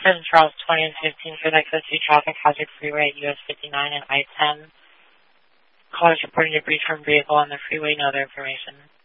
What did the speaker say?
10 Charles 20 and 15 for Exit 2 traffic, Hazard Freeway, US 59 and I-10. Callers reporting a breach from vehicle on the freeway, no other information.